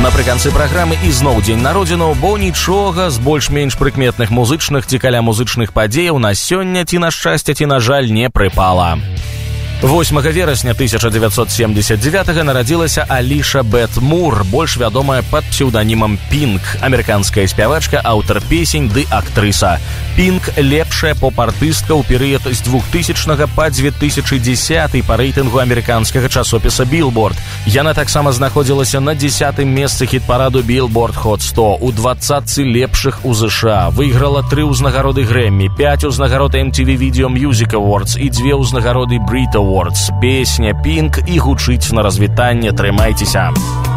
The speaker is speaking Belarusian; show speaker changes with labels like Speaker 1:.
Speaker 1: Напрыканцы праграмы ізноў дзень народзінаў, бо нічога з больш-менш прыкметных музычных ці каля музычных падзеяў на сёння ці на шчасце, ці на жаль не прыпала. 8 верасня 1979 нарадзілася Аліша Бет Мур, больш вядомая пад псеўданімам Пінк, амерыканская спявачка, аўтар песень ды актрыса. Пінк лепшая поп-артыстка ў перыяд з 2000 па 2010 па рэйтынгу амерыканскага часопіса Billboard. Яна таксама знаходзілася на 10-м месцы хіт-параду Billboard Hot 100 у 20 лепшых у ЗША. Выйграла 3 ўзнагароды Грэммі, 5 ўзнагарод MTV Video Music Awards і 2 ўзнагароды Brit Awards. Песня Пінк і гучыць на развітанне, трымайцеся.